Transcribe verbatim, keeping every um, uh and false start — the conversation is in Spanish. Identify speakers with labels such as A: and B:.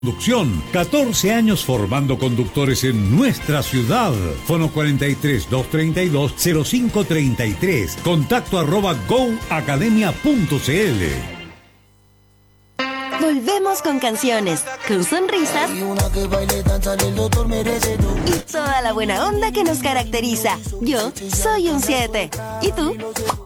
A: Conducción, catorce años formando conductores en nuestra ciudad. Fono cuarenta y tres, doscientos treinta y dos, cero cinco treinta y tres. Contacto arroba go academia punto cl.
B: Volvemos con canciones, con sonrisas y toda la buena onda que nos caracteriza. Yo soy un siete. ¿Y tú?